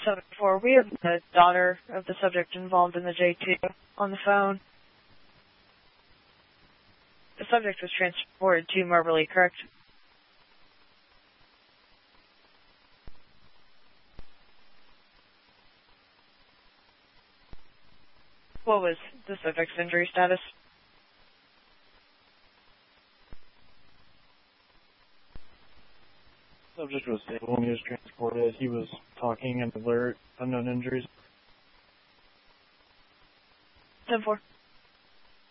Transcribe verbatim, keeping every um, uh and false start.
seven four, we have the daughter of the subject involved in the J two on the phone. The subject was transported to Moberly, correct? What was the subject's injury status? Subject was stable when he was transported. He was talking and alert, unknown injuries. ten four.